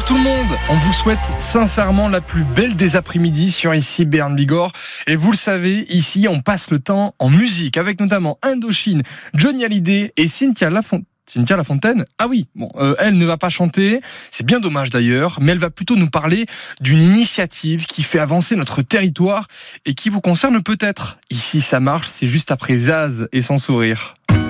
tout le monde, on vous souhaite sincèrement la plus belle des après-midi sur ici Béarn Bigorre. Et vous le savez, ici on passe le temps en musique avec notamment Indochine, Johnny Hallyday et Cynthia Lafontaine. Ah oui, bon, elle ne va pas chanter, c'est bien dommage d'ailleurs, mais elle va plutôt nous parler d'une initiative qui fait avancer notre territoire et qui vous concerne peut-être. Ici ça marche, c'est juste après Zaz et Sans Sourire.